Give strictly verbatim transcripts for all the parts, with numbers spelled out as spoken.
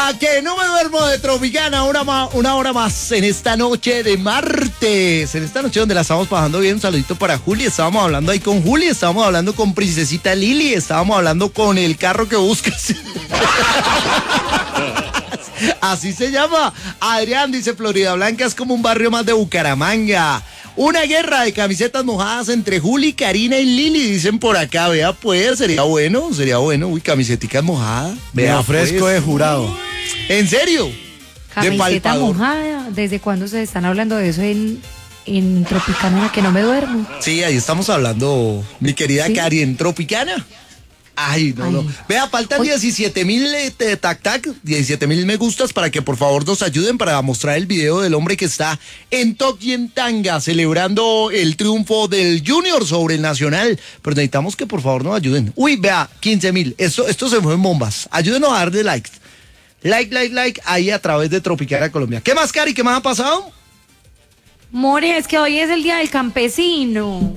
A que no me duermo de Tropicana, una, ma, una hora más en esta noche de martes. En esta noche donde la estamos pasando bien, un saludito para Juli. Estábamos hablando ahí con Juli, estábamos hablando con Princesita Lili, estábamos hablando con el carro que buscas. Así se llama. Adrián dice, Florida Blanca es como un barrio más de Bucaramanga. Una guerra de camisetas mojadas entre Juli, Karina y Lili, dicen por acá. Vea pues, sería bueno, sería bueno. Uy, camiseticas mojadas. Vea, fresco pues. De jurado. ¿En serio? Camiseta mojada. ¿Desde cuándo se están hablando de eso en, en Tropicana, que no me duermo? Sí, ahí estamos hablando, mi querida ¿Sí? Cari, en Tropicana. Ay, no, Ay. no. Vea, faltan diecisiete mil eh, tac tac, diecisiete mil me gustas para que por favor nos ayuden para mostrar el video del hombre que está en Tokio en tanga celebrando el triunfo del Junior sobre el Nacional. Pero necesitamos que por favor nos ayuden. Uy, vea, quince mil. Esto, esto se fue en bombas. Ayúdenos a darle likes. Like, like, like, ahí a través de Tropicana Colombia. ¿Qué más, Cari? ¿Qué más ha pasado? More, es que hoy es el día del campesino.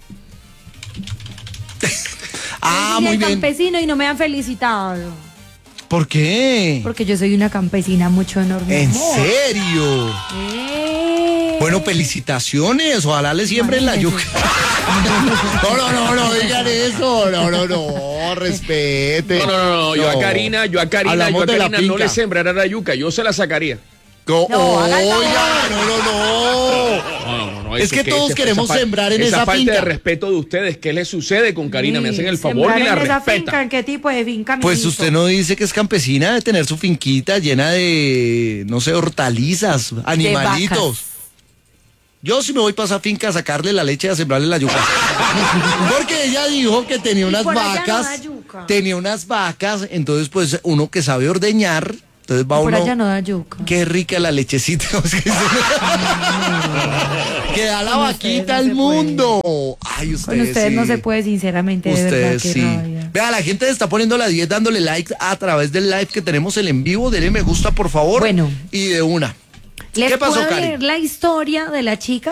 Ah, muy bien. Campesino y no me han felicitado. ¿Por qué? Porque yo soy una campesina mucho enorme. ¿En amor. serio? ¿Eh? Bueno, felicitaciones. Ojalá le siembren la yuca. No, no, no, no digan eso. No, no, no. Respete. No, no, no, no. Yo a Karina, yo a Karina, Hablamos yo a Karina no le sembrará la yuca. Yo se la sacaría. No, no, oiga, no, no, no. No, no, no es, es que, que todos ese, queremos esa sembrar en esa, esa falta finca. de respeto de ustedes, ¿qué les sucede con Karina? Sí, me hacen el favor y la en esa respetan. Finca, ¿en qué tipo de finca? Pues usted no dice que es campesina de tener su finquita llena de, no sé, hortalizas, animalitos. Yo sí me voy para esa finca a sacarle la leche y a sembrarle la yuca. Porque ella dijo que tenía unas vacas, no tenía unas vacas, entonces pues uno que sabe ordeñar. Entonces va por uno, allá no da yuca. Qué rica la lechecita. Que da la con vaquita al no mundo. Ay, ustedes Con ustedes sí. no se puede, sinceramente, ustedes de verdad, sí. rabia. Vea, la gente está poniendo la diez dándole like a través del live que tenemos el en vivo. Dele me gusta, por favor. Bueno. Y de una. ¿Les ¿Qué pasó, puedo Cari? leer la historia de la chica?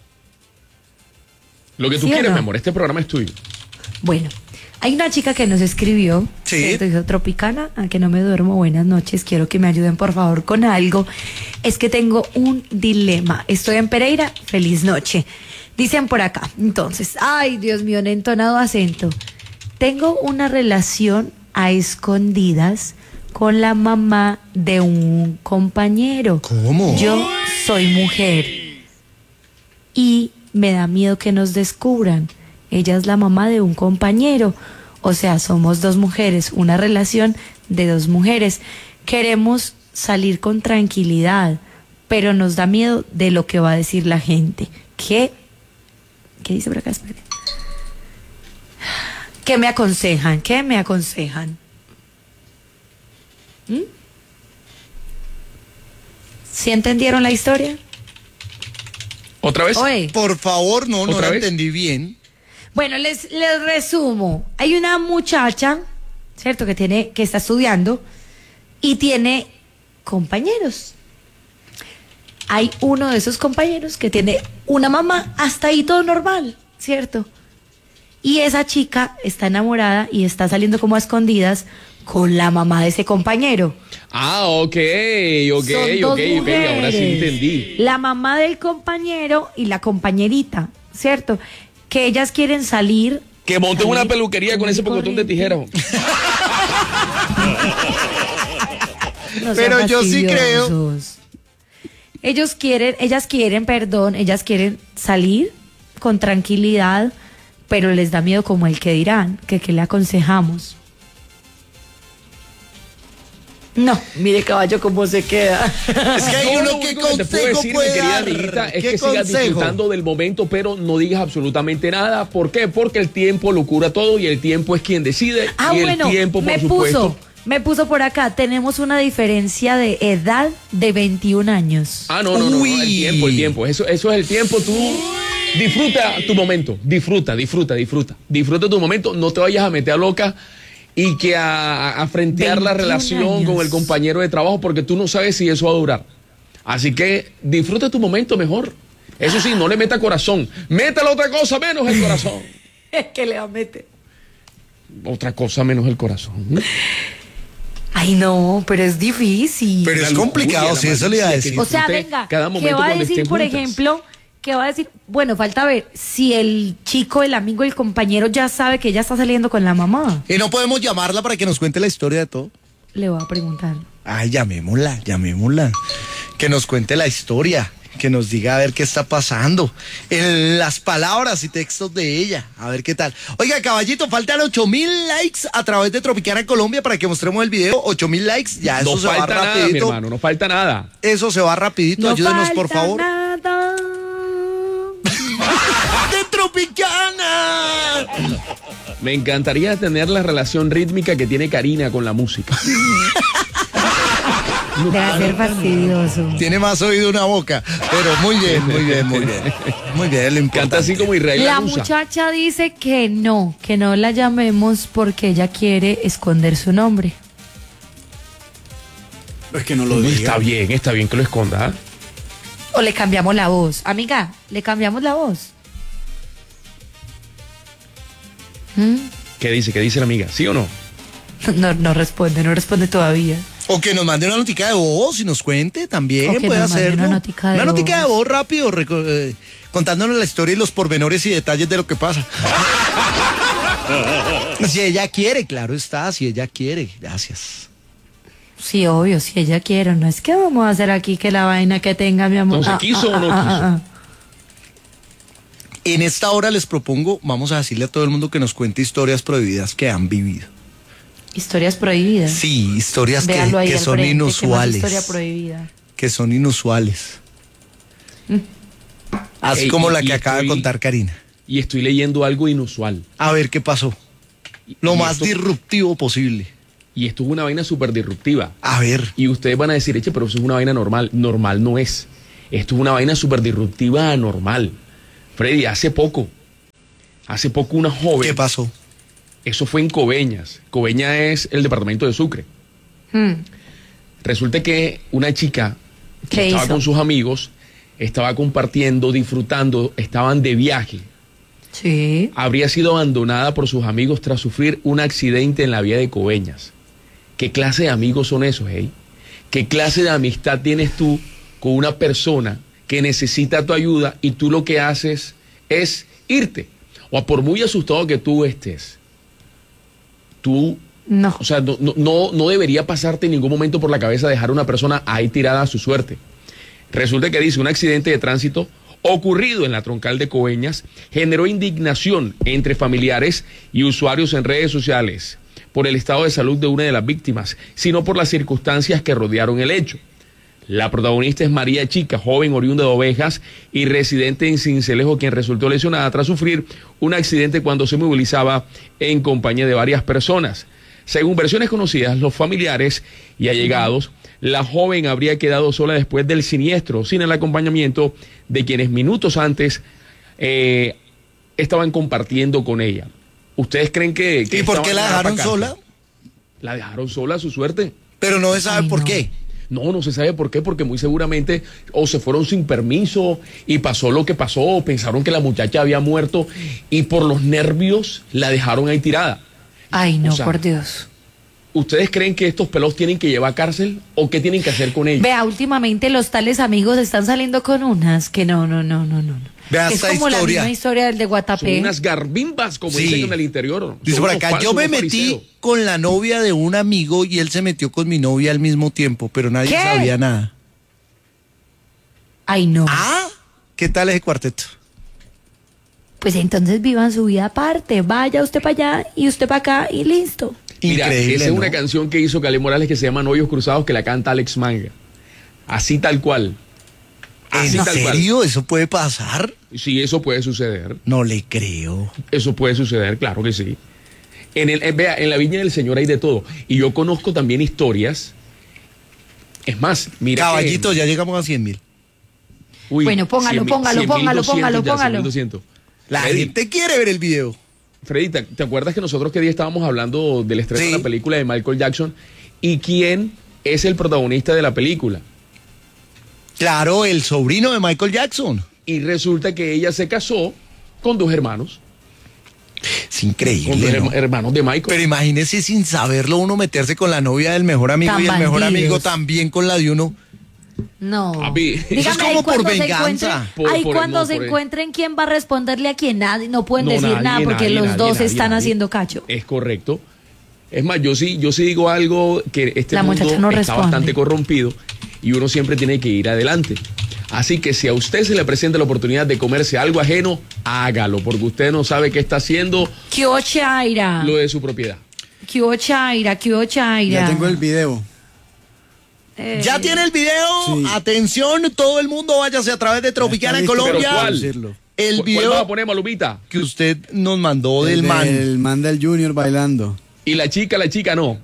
Lo que tú ¿Sí quieres, no? mi amor. Este programa es tuyo. Bueno. Hay una chica que nos escribió, sí. que dijo, Tropicana, a que no me duermo, buenas noches, quiero que me ayuden por favor con algo. Es que tengo un dilema, estoy en Pereira, feliz noche. Dicen por acá, entonces, ay Dios mío, en entonado acento. Tengo una relación a escondidas con la mamá de un compañero. ¿Cómo? Yo soy mujer y me da miedo que nos descubran. Ella es la mamá de un compañero, o sea, somos dos mujeres, una relación de dos mujeres. Queremos salir con tranquilidad, pero nos da miedo de lo que va a decir la gente. ¿Qué? ¿Qué dice por acá? Espérate. ¿Qué me aconsejan? ¿Qué me aconsejan? ¿Mm? ¿Sí entendieron la historia? ¿Otra vez? Oye. Por favor, no, no la vez? entendí bien. Bueno, les, les resumo. Hay una muchacha, ¿cierto? Que tiene, que está estudiando y tiene compañeros. Hay uno de esos compañeros que tiene una mamá, hasta ahí todo normal, ¿cierto? Y esa chica está enamorada y está saliendo como a escondidas con la mamá de ese compañero. Ah, ok, ok, Son dos ok, ok, ahora sí entendí. La mamá del compañero y la compañerita, ¿cierto? Que ellas quieren salir. Que monten una peluquería con ese pocotón de tijeras. No Pero yo sí creo. Ellos quieren, ellas quieren, perdón, ellas quieren salir con tranquilidad, pero les da miedo como el que dirán, que qué le aconsejamos. No, mire caballo cómo se queda. Es que hay Yo uno lo que único que te puedo consejo decir, mi puede querida dar. amiguita, es ¿Qué que sigas consejo? disfrutando del momento, pero no digas absolutamente nada. ¿Por qué? Porque el tiempo lo cura todo y el tiempo es quien decide. Ah, y bueno, el tiempo, por me supuesto. puso, me puso por acá, tenemos una diferencia de edad de veintiún años. Ah, no, no, no, no, el Uy. tiempo, el tiempo. Eso, eso es el tiempo. Tú disfruta tu momento. Disfruta, disfruta, disfruta. Disfruta tu momento. No te vayas a meter a loca y que a, a frentear la relación años. con el compañero de trabajo porque tú no sabes si eso va a durar. Así que disfruta tu momento mejor. Eso sí, no le meta corazón. Métale otra cosa menos el corazón. ¿Qué le va a meter? Otra cosa menos el corazón. Ay, Ay, no, pero es difícil. Pero es Una complicado, locura, sí, la eso le iba a maravilla, decir. O sea, disfrute venga, cada ¿qué momento va a cuando decir, estén por juntas. ejemplo? ¿Qué va a decir? Bueno, falta ver si el chico, el amigo, el compañero ya sabe que ella está saliendo con la mamá. Y no podemos llamarla para que nos cuente la historia de todo. Le voy a preguntar. Ay, llamémosla, llamémosla. Que nos cuente la historia, que nos diga a ver qué está pasando. En las palabras y textos de ella, a ver qué tal. Oiga, caballito, faltan ocho mil likes a través de Tropicana Colombia para que mostremos el video. ocho mil likes, ya eso No se va falta nada, mi rapidito. hermano, no falta nada. Eso se va rapidito, No ayúdenos por falta favor. nada. ¡De Tropicana! Me encantaría tener la relación rítmica que tiene Karina con la música. Debe ser fastidioso. Tiene más oído una boca, pero muy bien, muy bien, muy bien. Muy bien, lo importante. Canta así como Israel La Lanusa. muchacha dice que no, que no la llamemos porque ella quiere esconder su nombre. Es que no lo Está diga. bien, está bien que lo esconda. ¿ah? O le cambiamos la voz. Amiga, le cambiamos la voz. ¿Mm? ¿Qué dice? ¿Qué dice la amiga? ¿Sí o no? No, no responde, no responde todavía. O que nos mande una notica de voz y nos cuente también, O que puede nos mande hacerlo. una notica de Una notica de voz. voz rápido, reco- eh, contándonos la historia y los pormenores y detalles de lo que pasa. Si ella quiere, claro está, si ella quiere, gracias. Sí, obvio, si ella quiere. No es que vamos a hacer aquí que la vaina que tenga mi amor. Entonces, ¿quiso o no quiso? En esta hora les propongo, vamos a decirle a todo el mundo que nos cuente historias prohibidas que han vivido. Historias prohibidas. Sí, historias que, Véalo ahí que al son frente, ¿qué más inusuales. historia prohibida. Que son inusuales. Así Ey, como y- la y que acaba de estoy- contar Karina. Y estoy leyendo algo inusual. A ver qué pasó. Lo Y más esto- disruptivo posible. Y esto es una vaina súper disruptiva. A ver. Y ustedes van a decir, eche, pero eso es una vaina normal. Normal no es. Esto es una vaina súper disruptiva anormal. Freddy, hace poco, hace poco una joven, ¿Qué pasó? eso fue en Coveñas. Coveñas es el departamento de Sucre. Hmm. Resulta que una chica que ¿Qué estaba hizo? con sus amigos, estaba compartiendo, disfrutando, estaban de viaje. Sí. Habría sido abandonada por sus amigos tras sufrir un accidente en la vía de Coveñas. ¿Qué clase de amigos son esos, hey? ¿Qué clase de amistad tienes tú con una persona que necesita tu ayuda y tú lo que haces es irte? O por muy asustado que tú estés, tú, No. o sea, no, no- no, no debería pasarte en ningún momento por la cabeza dejar a una persona ahí tirada a su suerte. Resulta que dice, un accidente de tránsito ocurrido en la troncal de Coveñas generó indignación entre familiares y usuarios en redes sociales por el estado de salud de una de las víctimas, sino por las circunstancias que rodearon el hecho. La protagonista es María Chica, joven oriunda de Ovejas y residente en Sincelejo, quien resultó lesionada tras sufrir un accidente cuando se movilizaba en compañía de varias personas. Según versiones conocidas, los familiares y allegados, la joven habría quedado sola después del siniestro, sin el acompañamiento de quienes minutos antes eh, estaban compartiendo con ella. ¿Ustedes creen que... que ¿Y por esta qué la vaina va dejaron pa' cárcel? sola? La dejaron sola a su suerte. Pero no se sabe Ay, por no. qué. No, no se sabe por qué, porque muy seguramente o se fueron sin permiso y pasó lo que pasó, o pensaron que la muchacha había muerto y por los nervios la dejaron ahí tirada. Ay, no, O sea, por Dios. ¿Ustedes creen que estos pelos tienen que llevar a cárcel o qué tienen que hacer con ellos? Vea, últimamente los tales amigos están saliendo con unas que no, no, no, no, no. Vea Es esta como la historia. misma historia del de Son Guatapé. unas garbimbas, como Sí. dicen en el interior. Dice Son por unos acá, falsos, yo me unos metí fariseos. con la novia de un amigo y él se metió con mi novia al mismo tiempo, pero nadie ¿Qué? sabía nada. Ay, no. Ah, ¿qué tal ese cuarteto? Pues entonces vivan su vida aparte. Vaya usted para allá y usted para acá y listo. Mira, Increíble, esa es ¿no? una canción que hizo Calé Morales que se llama Novios Cruzados, que la canta Alex Manga. Así tal cual. Así ¿En tal cual. serio? ¿Eso puede pasar? Sí, eso puede suceder. No le creo. Eso puede suceder, claro que sí. En el, eh, vea, en la Viña del Señor hay de todo. Y yo conozco también historias. Es más, mira. que- Caballito, ya llegamos a cien mil. Uy, Bueno, póngalo, cien mil, póngalo, cien mil póngalo, doscientos póngalo, ya, póngalo. cien mil doscientos. La Freddy, gente quiere ver el video. Freddy, ¿te, te acuerdas que nosotros que día estábamos hablando del estreno Sí. de la película de Michael Jackson? ¿Y quién es el protagonista de la película? Claro, el sobrino de Michael Jackson. Y resulta que ella se casó con dos hermanos. Es increíble, Con los ¿no? her- hermanos de Michael. Pero imagínese sin saberlo uno meterse con la novia del mejor amigo Tan y el mejor bandidos. amigo también con la de uno. No. Papi, eso Dígame, es como ahí por cuando se venganza. encuentren- Por- ahí por- cuando no, se por- encuentren quién va a responderle a quién, nadie, no pueden No, decir nadie, nada porque nadie, los nadie, dos nadie, están nadie. haciendo cacho. Es correcto. Es más, yo sí, yo sí digo algo que este La mundo muchacha no está responde. bastante corrompido y uno siempre tiene que ir adelante. Así que si a usted se le presenta la oportunidad de comerse algo ajeno, hágalo, porque usted no sabe qué está haciendo ¿Qué hubo, Chaira? lo de su propiedad. ¿Qué hubo, Chaira? ¿Qué hubo, Chaira? Ya tengo el video. Eh, ¿Ya tiene el video? Sí. Atención, todo el mundo váyase a través de Tropicana en Está listo Colombia. ¿Pero cuál? Decirlo. El ¿Cuál- ¿Cuál video vas a poner, Malumita? que usted nos mandó El del man. El man del Junior bailando. Y la chica, la chica no.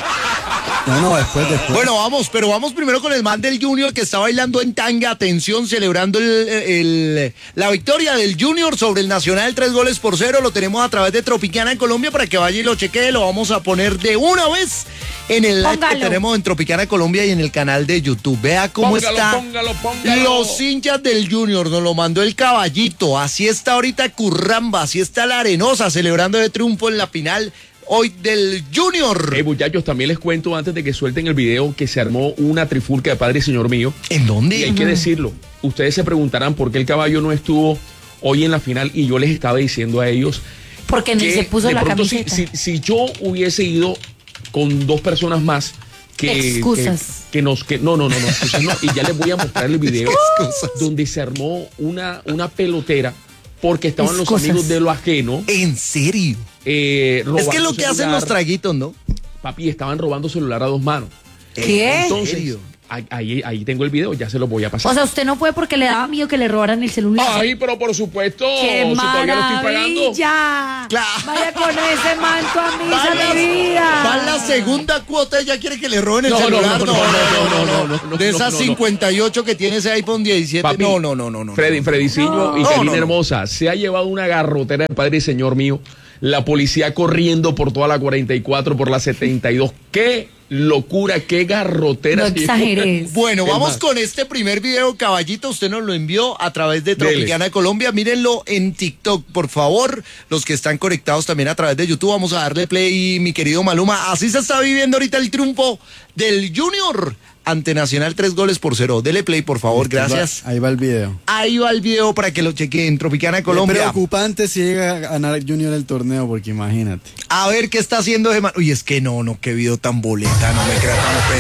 No, no, después, después. Bueno, vamos, pero vamos primero con el man del Junior que está bailando en tanga, atención, celebrando el, el- la victoria del Junior sobre el Nacional, tres goles por cero. Lo tenemos a través de Tropicana en Colombia para que vaya y lo chequee. Lo vamos a poner de una vez en el live que Póngalo. tenemos en Tropicana Colombia y en el canal de YouTube. Vea cómo Póngalo, está. póngalo, póngalo. Los hinchas del Junior, nos lo mandó el caballito. Así está ahorita Curramba, así está la Arenosa celebrando de triunfo en la final hoy del Junior. Eh, muchachos, también les cuento antes de que suelten el video que se armó una trifulca de padre y señor mío. ¿En dónde? Y hay que decirlo. Ustedes se preguntarán por qué el caballo no estuvo hoy en la final y yo les estaba diciendo a ellos Porque ni que se puso de la pronto si, camiseta. si, si yo hubiese ido con dos personas más que Excusas. que, que nos que no no no no, excusas no, y ya les voy a mostrar el video Excusas. donde se armó una una pelotera porque estaban Excusas. los amigos de lo ajeno ¿En serio? eh, Es robando que es lo que hacen celular. los traguitos, ¿no? Papi, estaban robando celular a dos manos. ¿Qué? Entonces, serio? ahí, ahí, ahí tengo el video, ya se lo voy a pasar. O sea, usted no fue porque le daba miedo que le robaran el celular. Ay, pero por supuesto, ¡Qué si todavía lo estoy pagando. maravilla! Claro. Vaya con ese manto a Va misa, la, mi vida. va la segunda cuota y ya quiere que le roben el No, no, celular. no, no, no, no, no, no, no, De no, esas no, no. cincuenta y ocho que tiene ese iPhone diecisiete. Papi, no, no, no, no, no. Freddy, no. Frediciño y No, Karina no, no. Hermosa, se ha llevado una garrotera de padre y señor mío. La policía corriendo por toda la cuarenta y cuatro, por la setenta y dos. ¡Qué locura, qué garrotera! No exageres. Bueno, El vamos más. con este primer video, caballito. Usted nos lo envió a través de Dele. Tropicana de Colombia. Mírenlo en TikTok, por favor. Los que están conectados también a través de YouTube, vamos a darle play, mi querido Maluma. Así se está viviendo ahorita el triunfo del Junior ante Nacional, tres goles por cero. Dele play, por favor, gracias. Ahí va el video. Ahí va el video para que lo chequen. Tropicana de Es Colombia. preocupante si llega a ganar Junior el torneo, porque imagínate. A ver qué está haciendo de man. Uy, es que no, no, qué video tan boleta, no me creas tan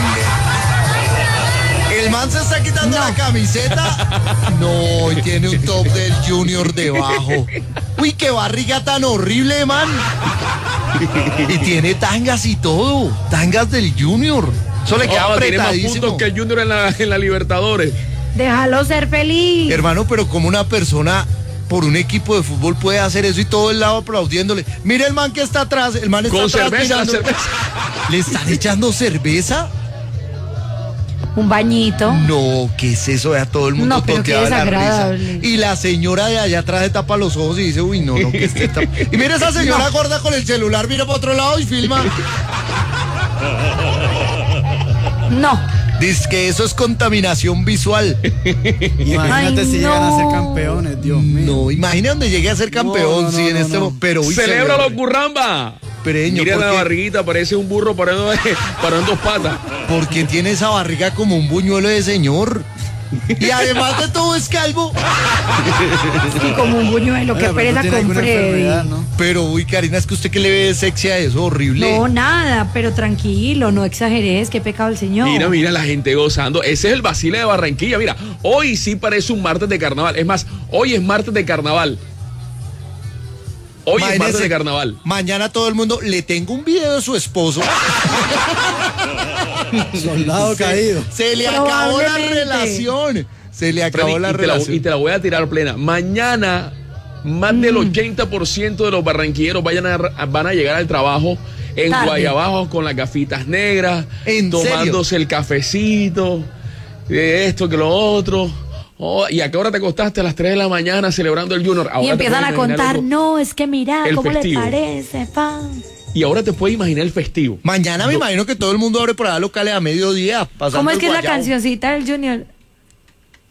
pendejo. El man se está quitando la camiseta. No, y tiene un top del Junior debajo. Uy, qué barriga tan horrible, man. Y tiene tangas y todo. Tangas del Junior. Eso le queda Oh, tiene más apretadísimo. puntos que el Junior en la, en la Libertadores. Déjalo ser feliz. Hermano, pero como una persona por un equipo de fútbol puede hacer eso y todo el lado aplaudiéndole. Mira el man que está atrás, el man está Con atrás cerveza, la mirando. cerveza. ¿Le están echando cerveza? Un bañito. No, ¿qué es eso? Vea todo el mundo No, pero qué toteado de la risa. desagradable. Y la señora de allá atrás se tapa los ojos y dice, uy, no, no, que este está... Y mira esa señora gorda con el celular, mira para otro lado y filma. No. Dice que eso es contaminación visual. Imagínate Ay, si llegan a ser no. campeones, Dios mío. No, imagina donde llegue a ser campeón, No, no, sí, en no, este no. mo- pero uy, se ¡Celébralo, ve- curramba! Preño, Mira ¿por la qué? barriguita, parece un burro parando, parando en dos patas. Porque tiene esa barriga como un buñuelo de señor. Y además de todo es calvo. Y como un buñuelo, qué Oiga, pero pereza no tiene con alguna Freddy. enfermedad, ¿no? Pero, uy, Karina, es que usted que le ve sexy a eso, horrible. No, nada, pero tranquilo, no exageres, qué pecado el Señor. Mira, mira la gente gozando. Ese es el Basile de Barranquilla. Mira, hoy sí parece un martes de carnaval. Es más, hoy es martes de carnaval. Hoy es Imagínese, martes de carnaval. Mañana todo el mundo, le tengo un video de su esposo. Soldado caído. Se le acabó la Probablemente. relación. Se le acabó Freddy, la y, te la, relación. y te la voy a tirar plena. Mañana, más del ochenta por ciento de los barranquilleros vayan a, van a llegar al trabajo en Tarde. Guayabajo con las gafitas negras, ¿En tomándose el cafecito, eh, esto que lo otro. Oh, y a qué hora te acostaste a las tres de la mañana celebrando el Junior. Ahora Y te empiezan puedes a imaginar contar, algo. no, es que mira, El ¿cómo festivo. le parece, pa? Y ahora te puedes imaginar el festivo. Mañana me imagino que todo el mundo abre por allá locales a mediodía. pasando ¿Cómo es el que es la guayabo. cancioncita del Junior?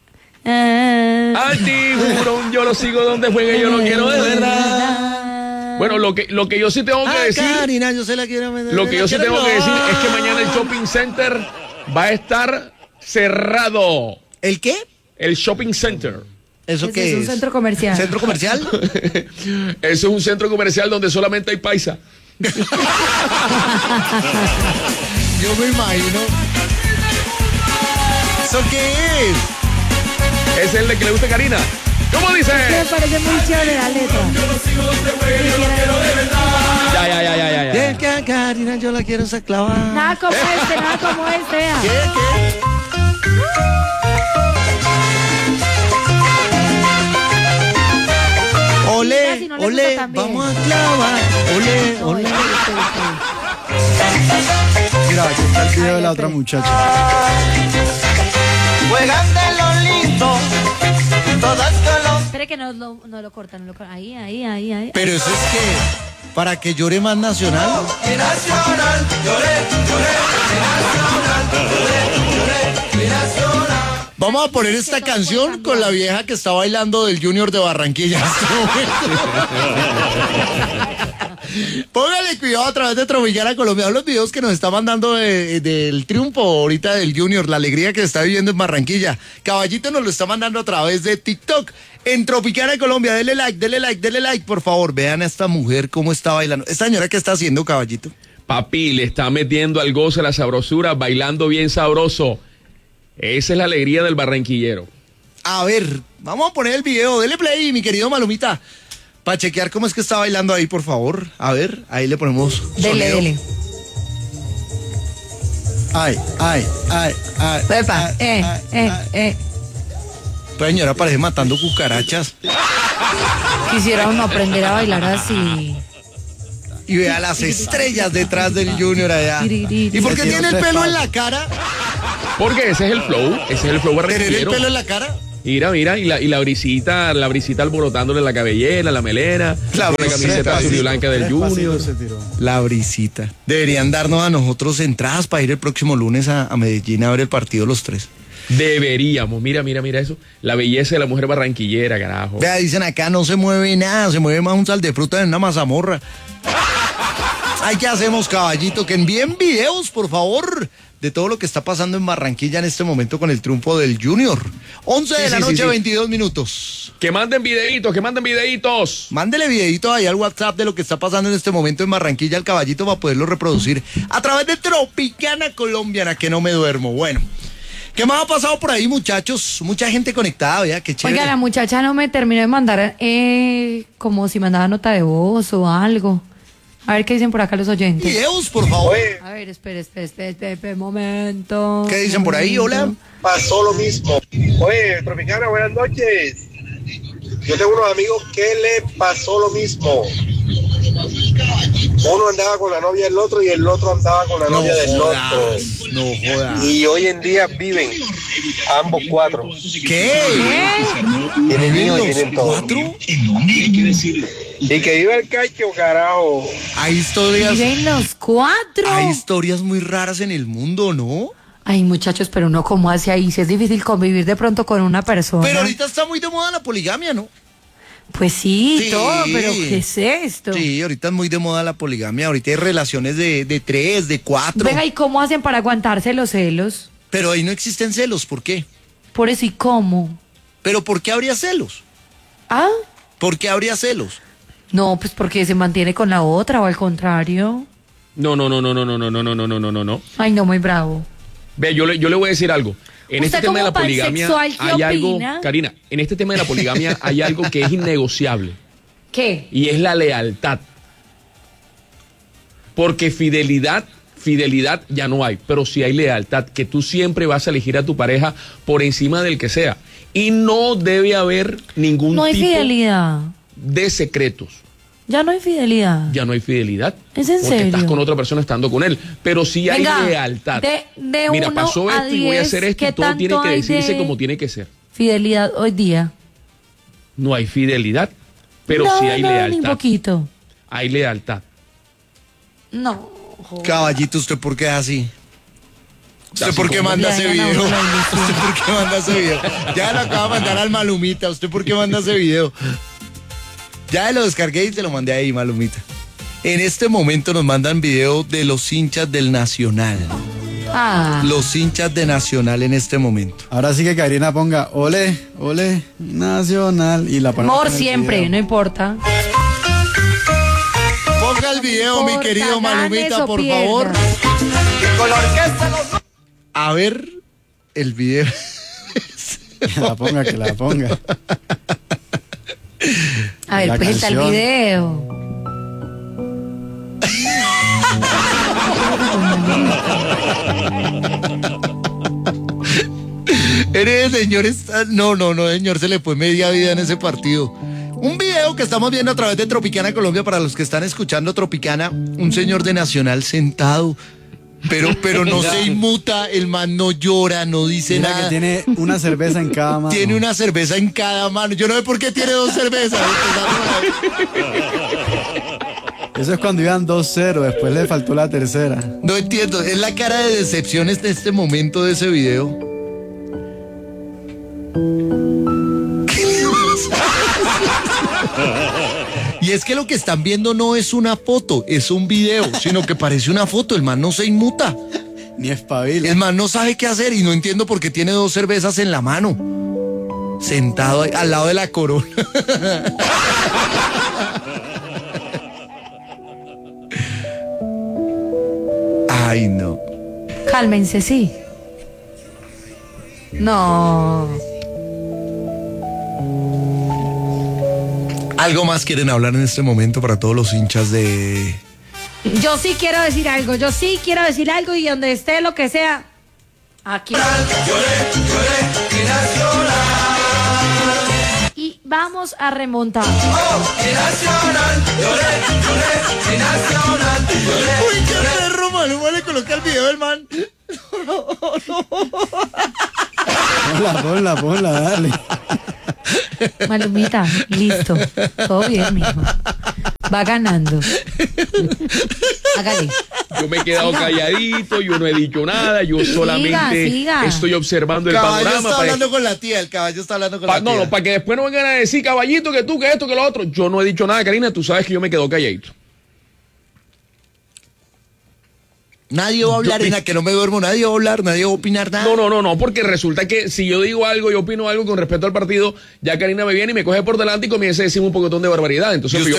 Ah, Al tiburón yo lo sigo donde juegue, yo lo quiero de verdad. Bueno, lo que, lo que yo sí tengo que Ah, decir, Karina, yo se la quiero meter. lo que yo sí quiero tengo que decir robar. es que mañana el shopping center va a estar cerrado. ¿El qué? El shopping center. ¿Eso Ese qué es es? un centro comercial. ¿Centro comercial? Eso es un centro comercial donde solamente hay paisa. Yo me imagino. ¿Eso qué es? Es el de que le gusta a Karina. ¿Cómo dice? Me parece muy chévere la letra. Ya, ya, ya, ya, ya. ya. De que a Karina yo la quiero esa clavada. Nada como este, nada como este. vea. ¿Qué? ¿Qué? Olé, Si no le gusta olé, también. vamos a clavar. Olé, No, olé. espere, espere, espere. Mira, aquí está el video Ay, de la ya, otra espere. muchacha. Juegan de lo lindo, todas color. Espere que no lo, no lo cortan, no lo cortan. Ahí, ahí, ahí, ahí. Pero eso es que, para que llore más nacional. Mi nacional, lloré, lloré, mi nacional, lloré, lloré, mi nacional. Vamos a poner esta canción con la vieja que está bailando del Junior de Barranquilla. Póngale cuidado a través de Tropicana Colombia. Los videos que nos está mandando de- del triunfo ahorita del Junior, la alegría que está viviendo en Barranquilla. Caballito nos lo está mandando a través de TikTok. En Tropicana Colombia, dele like, dele like, dele like, por favor. Vean a esta mujer cómo está bailando. Esta señora, ¿qué está haciendo, Caballito? Papi, le está metiendo al goce la sabrosura, bailando bien sabroso. Esa es la alegría del barranquillero. A ver, vamos a poner el video. Dele play, mi querido Malumita. Para chequear cómo es que está bailando ahí, por favor. A ver, ahí le ponemos Dele, sonido. dele. Ay, ay, ay, ay. Epa, ay, eh, ay, eh, ay. eh. Esta señora parece matando cucarachas. Quisiera uno aprender a bailar así. Y vea las estrellas detrás del Junior allá. ¿Y por qué tiene el pelo en la cara? Porque ese es el flow, ese es el flow ¿Tener el barranquillero. pelo en la cara? Mira, mira, y la, y la brisita, la brisita alborotándole la cabellera, la melena, La con la brisita, camiseta azul y sí. blanca del Tres Junior. pasitos se tiró. La brisita. Deberían darnos a nosotros entradas para ir el próximo lunes a, a Medellín a ver el partido los tres. Deberíamos, mira, mira, mira eso. La belleza de la mujer barranquillera, carajo. Vea, dicen acá no se mueve nada, se mueve más un sal de fruta en una mazamorra. Ay, ¿qué hacemos, caballito? Que envíen videos, por favor, de todo lo que está pasando en Barranquilla en este momento con el triunfo del Junior. once de Sí, la sí, sí, noche, sí. veintidós minutos. Que manden videitos, que manden videitos. Mándele videito ahí al WhatsApp de lo que está pasando en este momento en Barranquilla al caballito para poderlo reproducir a través de Tropicana Colombiana, que no me duermo. Bueno, ¿qué más ha pasado por ahí, muchachos? Mucha gente conectada, vea, qué chévere. Oiga, la muchacha no me terminó de mandar eh, como si mandaba nota de voz o algo. A ver qué dicen por acá los oyentes. Videos, por favor. A ver, espere, espere, espere, espere, espere, momento. ¿Qué dicen por ahí? Hola. Pasó lo mismo. Oye, Tropicana, buenas noches. Yo tengo unos amigos que le pasó lo mismo. Uno andaba con la novia del otro y el otro andaba con la No novia del jodas, otro. no jodas. Y hoy en día viven ambos cuatro. ¿Qué? Tienen ¿Viven hijos y los tienen todo. cuatro? Y que viva el cacho, carajo. Hay historias, Viven los cuatro. hay historias muy raras en el mundo, ¿no? Ay, muchachos, pero uno cómo hace ahí, si es difícil convivir de pronto con una persona. Pero ahorita está muy de moda la poligamia, ¿no? Pues sí, Sí. todo, pero ¿qué es esto? Sí, ahorita es muy de moda la poligamia. Ahorita hay relaciones de, de tres, de cuatro. Venga, ¿y cómo hacen para aguantarse los celos? Pero ahí no existen celos, ¿por qué? Por eso, ¿y cómo? ¿Pero por qué habría celos? ¿Ah? ¿Por qué habría celos? No, pues porque se mantiene con la otra o al contrario. No, no, no, no, no, no, no, no, no, no, no, no, no. Ay, no, muy bravo. Ve, yo le, yo le voy a decir algo. En ¿Usted este tema de la como poligamia pansexual, qué hay algo, opina? Karina, en este tema de la poligamia hay algo que es innegociable ¿Qué? y es la lealtad. Porque fidelidad, fidelidad ya no hay, pero sí hay lealtad, que tú siempre vas a elegir a tu pareja por encima del que sea. Y no debe haber ningún No hay tipo fidelidad. de secretos. Ya no hay fidelidad. Ya no hay fidelidad. ¿Es en porque serio? estás con otra persona estando con él. Pero sí hay Venga, lealtad. de- de Mira, uno pasó a esto y voy a diez, hacer esto ¿qué y todo tiene tanto que hay decirse de- como tiene que ser. Fidelidad hoy día. No hay fidelidad, pero no, sí hay no, ni lealtad. poquito. Hay lealtad. No. joder. Caballito, ¿usted por qué es así? ¿Usted Así por qué como- manda Le ese dañan a video? uno la ilusión. ¿Usted por qué manda ese video? Ya lo acaba de mandar al Malumita. ¿Usted por qué manda ese video? Ya lo descargué y se lo mandé ahí, Malumita. En este momento nos mandan video de los hinchas del Nacional. Ah. Los hinchas de Nacional en este momento. Ahora sí que Karina ponga ole, ole, Nacional y la ponemos Amor con el siempre, video. no importa. Ponga el video, mi Importa, querido Malumita, ganes o por pierdas. favor. Con la orquesta los... A ver el video. Que la ponga, que la ponga. A ver, La presenta el canción. video. Eres, señor, está... no, no, no, señor, se le fue media vida en ese partido. Un video que estamos viendo a través de Tropicana Colombia, para los que están escuchando Tropicana, un señor de Nacional sentado, pero, pero no se inmuta, el man no llora, no dice Mira nada. que tiene una cerveza en cada mano. Tiene una cerveza en cada mano. Yo no sé por qué tiene dos cervezas. Eso es cuando iban dos cero, después le faltó la tercera. No entiendo, es la cara de decepción en este momento de ese video. Y es que lo que están viendo no es una foto, es un video, sino que parece una foto. El man no se inmuta. Ni espabila. El man no sabe qué hacer y no entiendo por qué tiene dos cervezas en la mano. Sentado ahí, al lado de la corona. Ay, no. Cálmense, sí. No. ¿Algo más quieren hablar en este momento para todos los hinchas de... Yo sí quiero decir algo, yo sí quiero decir algo y donde esté lo que sea. Aquí. Lloré, lloré, y Nacional. Y vamos a remontar. Oh, y Nacional. Lloré, lloré, y Nacional. Lloré, Uy, qué perro, Maluma le coloca el video del man. Ponla, ponla, ponla, dale. Malumita, listo. Todo bien, mijo. Va ganando. Hágale. Yo me he quedado Siga. calladito, yo no he dicho nada, yo solamente siga. estoy observando el El caballo panorama. está para- hablando con la tía, el caballo está hablando con pa- la tía. no, no, para que después no vengan a decir, caballito, que tú, que esto, que lo otro. Yo no he dicho nada, Karina, tú sabes que yo me quedo calladito. Nadie va a hablar, en la que no me duermo, nadie va a hablar, nadie va a opinar nada. No, no, no, no, porque resulta que si yo digo algo, yo opino algo con respecto al partido, ya Karina me viene y me coge por delante y comienza a decirme un pocotón de barbaridad. Entonces, ¿Y yo